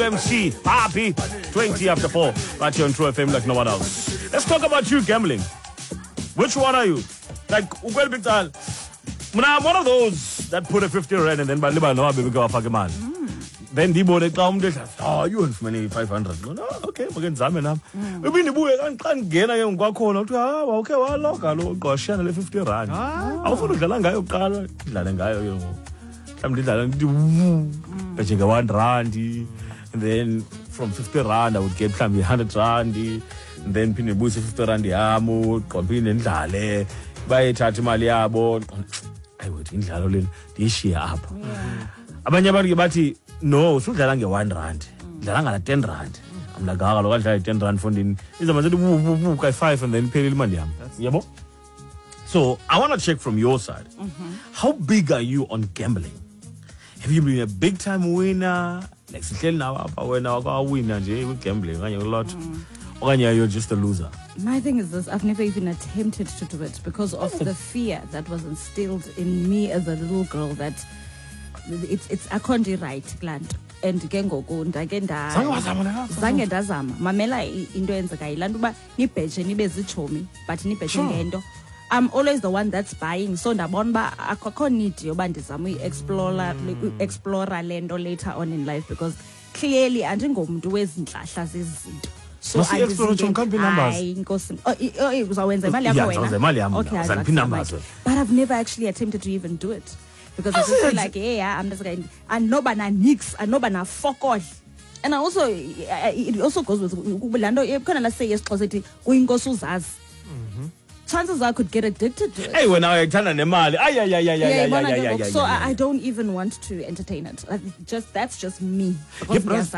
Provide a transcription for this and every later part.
MC, happy 20 after 4, right here on True FM like no one else. Let's talk about you gambling. Which one are you? Like, I'm one of those that put a 50 rand and then by no baby go fucking man. Then the boy come you earn for many 500. No, okay, we're getting some now. We've been the boy can't get a young go okay, well, look, I'll go share 50 rand. I'll follow the Langayo car, Langayo. Some did that do 1 rand. And then from 50 rand, I would get some 100 rand. And then pin the boost 50 rand, the ammo, convenient dale, buy a Tatimaliabo. I would in Lalolin, this year up. Abanyabati, no, so the Langa 1 rand. The Langa 10 rand. I'm like, I'll 10 rand funding. Is a man 5 and then pay the money. Yabo. So I want to check from your side. How big are you on gambling? Have you been a big time winner? Like, still now, when I win with gambling, a lot. Or you're just a loser? My thing is this, I've never even attempted to do it because of the fear that was instilled in me as a little girl that it's a country right plant. And Gengo ndagenda zange ndazama mamela into enzeka yilanda uba nibheje nibe zichomi but nibheje ngento. I'm always the one that's buying, so ndabona ba akukho need yoba ndizama explore lento later on in life because clearly andingomuntu wezinhlahla zezinto. So I explore numbers. Uzawwenza imali yakho wena. Okay, but I've never actually attempted to even do it because I just feel like I'm just going and nobana nix and nobana fuck off. And I also it also goes with lando kind of let's say yes closet kuyinkosi uzazi. Chances I could get addicted to it. Hey, when I turn on the mali, so I don't even want to entertain it. That's just me. Because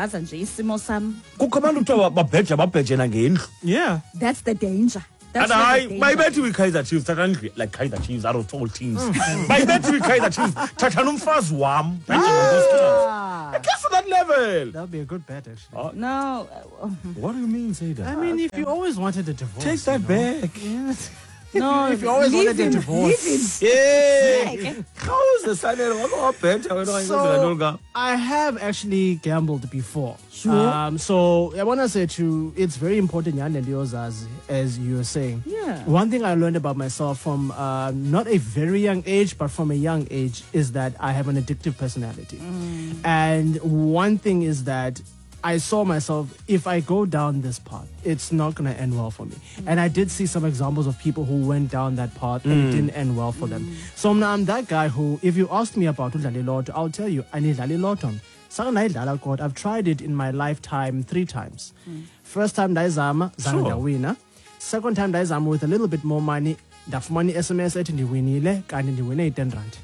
yeah, that's the danger. That's and my bet we Kaizer Chiefs, like Kaizer Chiefs out of all teams. My bet we Kaizer Chiefs, Tatanum first wham. I guess to that level. That would be a good bet, actually. No. What do you mean, say that? I mean, if you always wanted a divorce, take that back. Yes. No, if you always wanted a divorce. Yeah. How is the son of bet? So, I have actually gambled before. Sure. So I want to say it's very important, Jan and yours, as you were saying. Yeah. One thing I learned about myself from not a very young age, but from a young age, is that I have an addictive personality. And one thing is that I saw myself, if I go down this path, it's not going to end well for me. And I did see some examples of people who went down that path and it didn't end well for them. So I'm that guy who, if you ask me about Udlali Lotto, I'll tell you, I need Udlali Lotto. I've tried it in my lifetime 3 times. First time, Daizama, Zanga winner. Second time, Daizama with a little bit more money. Daf money SMS at the winile, and the winner 10 rand.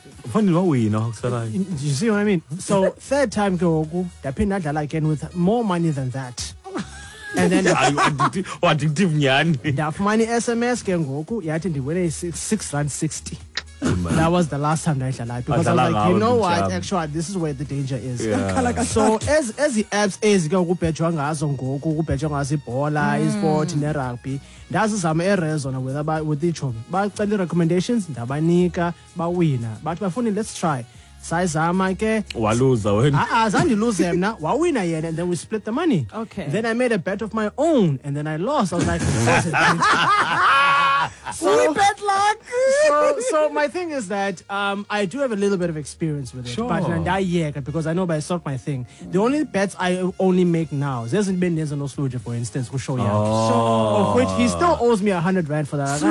You see what I mean? So third time go Dapinadala again with more money than that. And then addictive nyan. Daf money SMS can go yat in the winner 6 rand 60. That was the last time that I lied because I was like, you know what? Actually, this is where the danger is. Yeah. So as the apps is go kupetjwa ngazo ngoku kupetjwa ngazo ibhola, isport ne rugby. Ndazi zama erezona with the chomi. Bacela recommendations ndabanika bawina. But bafuni let's try. Sayizama ke waluza wena. Azange lose them now. Wawina yena and then we split the money. Okay. Then I made a bet of my own and then I lost. I was like, we bet luck. So my thing is that I do have a little bit of experience with it. Sure. But because I know by not my thing. The only bets I only make now, there's been no Sluja, for instance, who show you. Of which he still owes me 100 rand for that.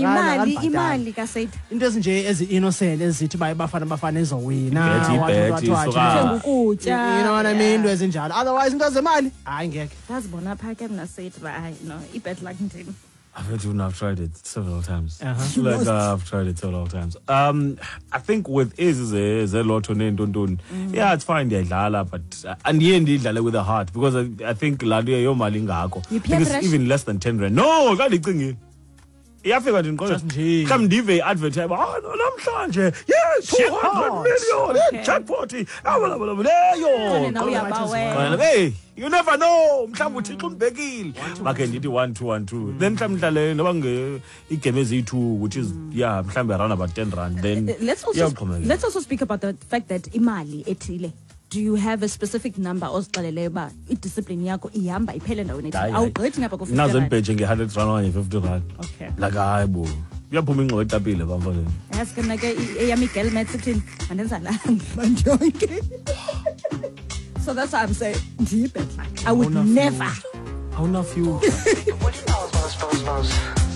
It doesn't as innocent as it by Bafana is a win. You know what I mean? Otherwise, it doesn't mind. I get. That's Bonaparte. I'm not saying it, but I know it bet like him. I've tried it several times. I've tried it several times. I think with is a lot on yeah, it's fine, but and the end with the heart because I think Ladia Malingako even less than 10 rand. No, got it thingy. Iyafika nje ngqondo mhlawumbe ndive advertise namhlanje 200 million jackpot leyo hey you never know mhlawumbe uthixo umbekile make ndithi 1 2 1 2 then mhlawumbe le noba igame eziyi2 which is mhlawumbe around about 10 rand then let's also speak about the fact that imali ethile do you have a specific number ozixeleleyo uba idiscipline yakho ihamba iphele ndaweni Hayi, ethile hayi. awugqithi ngapha ku-50 nazo rand? ndibheje nge-100 rand okanye 50 rand Okay. like hayi bo kuyaphuma ingxowa etapile bamfazeni yazi ke mna ke eyam igelmet sithini andenza namba yonke. So that's why I'm saying ndiyibhetla I would never awunafuture Woody Pose, pose, pose, pose.